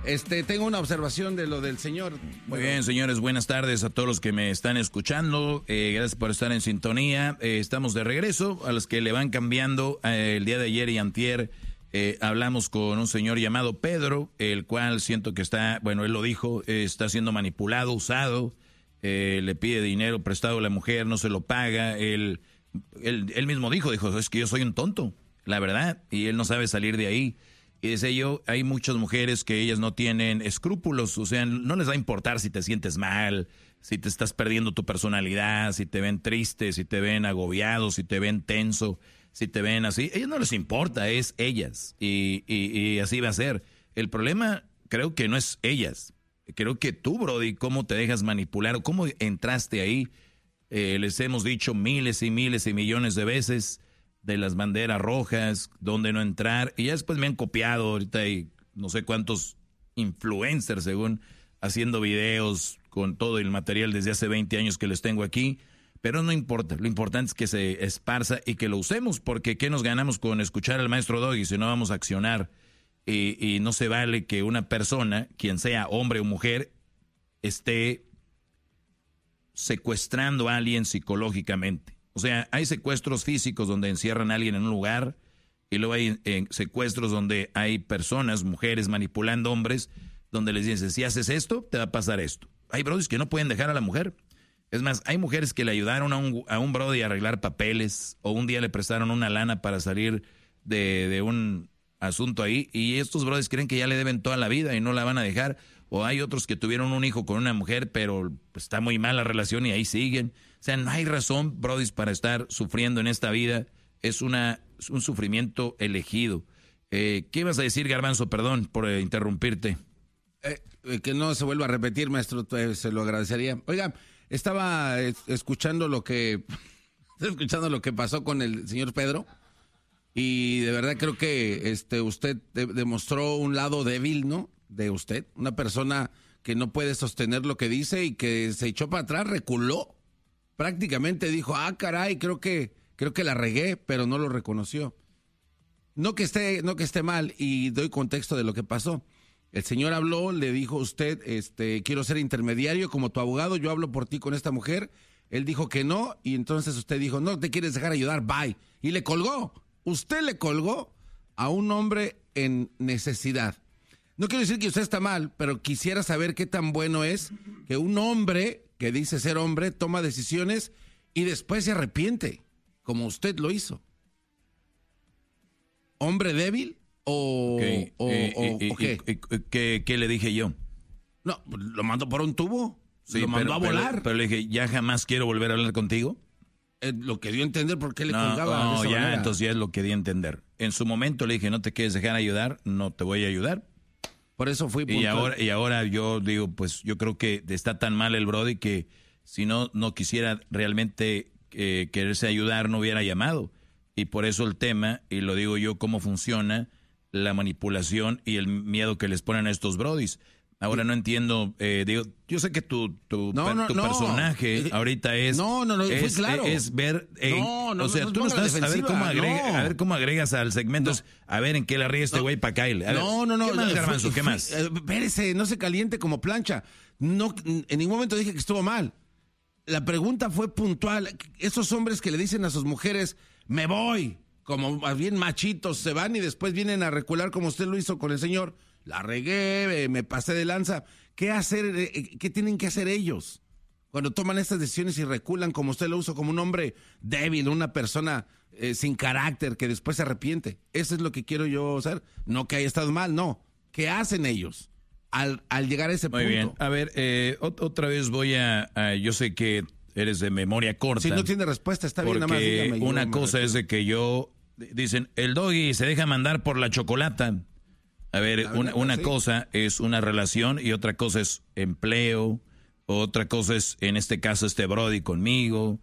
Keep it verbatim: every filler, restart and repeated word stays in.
Este, tengo una observación de lo del señor. Muy bien, señores, buenas tardes a todos los que me están escuchando. Eh, gracias por estar en sintonía. Eh, estamos de regreso. A los que le van cambiando, eh, el día de ayer y antier eh, hablamos con un señor llamado Pedro, el cual siento que está, bueno, él lo dijo, eh, está siendo manipulado, usado. Eh, le pide dinero prestado a la mujer, no se lo paga. Él, él, él mismo dijo, dijo, es que yo soy un tonto, la verdad, y él no sabe salir de ahí. Y dice yo, hay muchas mujeres que ellas no tienen escrúpulos, o sea, no les va a importar si te sientes mal, si te estás perdiendo tu personalidad, si te ven triste, si te ven agobiado, si te ven tenso, si te ven así. A ellas no les importa, es ellas, y, y, y así va a ser. El problema creo que no es ellas, creo que tú, Brody, cómo te dejas manipular o cómo entraste ahí. Eh, les hemos dicho miles y miles y millones de veces de las banderas rojas, dónde no entrar, y ya después me han copiado, ahorita hay no sé cuántos influencers, según, haciendo videos con todo el material desde hace veinte años que les tengo aquí, pero no importa, lo importante es que se esparza y que lo usemos, porque ¿qué nos ganamos con escuchar al maestro Doggy si no vamos a accionar? Y, y no se vale que una persona, quien sea hombre o mujer, esté secuestrando a alguien psicológicamente. O sea, hay secuestros físicos donde encierran a alguien en un lugar y luego hay eh, secuestros donde hay personas, mujeres manipulando hombres, donde les dicen, si haces esto, te va a pasar esto. Hay brodis que no pueden dejar a la mujer. Es más, hay mujeres que le ayudaron a un, a un brody a arreglar papeles o un día le prestaron una lana para salir de, de un asunto ahí y estos brodis creen que ya le deben toda la vida y no la van a dejar. O hay otros que tuvieron un hijo con una mujer, pero pues, está muy mal la relación y ahí siguen. O sea, no hay razón, brodis, para estar sufriendo en esta vida. Es una es un sufrimiento elegido. Eh, ¿Qué ibas a decir, Garbanzo? Perdón por eh, interrumpirte. Eh, que no se vuelva a repetir, maestro, eh, se lo agradecería. Oiga, estaba eh, escuchando lo que escuchando lo que pasó con el señor Pedro y de verdad creo que este usted de, demostró un lado débil, ¿no? De usted, una persona que no puede sostener lo que dice y que se echó para atrás, reculó. Prácticamente dijo, ah, caray, creo que, creo que la regué, pero no lo reconoció. No que esté, no que esté mal, y doy contexto de lo que pasó. El señor habló, le dijo a usted, este, quiero ser intermediario como tu abogado, yo hablo por ti con esta mujer. Él dijo que no, y entonces usted dijo, no te quieres dejar ayudar, bye. Y le colgó. Usted le colgó a un hombre en necesidad. No quiero decir que usted está mal, pero quisiera saber qué tan bueno es que un hombre que dice ser hombre toma decisiones y después se arrepiente, como usted lo hizo. ¿Hombre débil o, Okay. o, eh, o, eh, o qué? Eh, eh, ¿qué? ¿Qué le dije yo? No, lo mandó por un tubo, Sí, lo mandó pero, a volar. Pero, pero le dije, ¿ya jamás quiero volver a hablar contigo? Eh, lo que dio a entender por qué le No, colgaba no, de esa ya, manera. entonces ya es lo que di a entender. En su momento le dije, no te quieres dejar ayudar, no te voy a ayudar. Por eso fui puntual. Y ahora, y ahora yo digo, pues yo creo que está tan mal el brody que si no, no quisiera realmente eh, quererse ayudar, no hubiera llamado. Y por eso el tema, y lo digo yo, cómo funciona la manipulación y el miedo que les ponen a estos brodis. Ahora no entiendo, eh, digo, yo sé que tu, tu, No, no, tu no. personaje ahorita es... No, no, no, fue es, claro. Es ver... eh, No, no, o sea, no, tú no no ponga la estás... A ver, defensiva, cómo agrega, no. a ver cómo agregas al segmento. No. A ver en qué le ríe este No. güey para caer. A ver, No, no, no. ¿Qué más, no, Garbanzo? fui- ¿Qué fui- más? eh, Espérese, no se caliente como plancha. No, en ningún momento dije que estuvo mal. La pregunta fue puntual. Esos hombres que le dicen a sus mujeres, me voy, como más bien machitos, se van y después vienen a recular como usted lo hizo con el señor. La regué, eh, me pasé de lanza. ¿Qué hacer? Eh, ¿Qué tienen que hacer ellos? Cuando toman estas decisiones y reculan como usted lo usa, como un hombre débil, una persona eh, sin carácter que después se arrepiente. Eso es lo que quiero yo hacer. No que haya estado mal, no. ¿Qué hacen ellos al, al llegar a ese Muy punto? bien. A ver, eh, ot- otra vez voy a, a... Yo sé que eres de memoria corta. Si no tiene respuesta, está bien, nada más Porque dígame. yo una me cosa retiro. es de que yo... Dicen, el doggy se deja mandar por la chocolata. A ver, La una, verdad, una sí. cosa es una relación y otra cosa es empleo, otra cosa es, en este caso, este brody conmigo,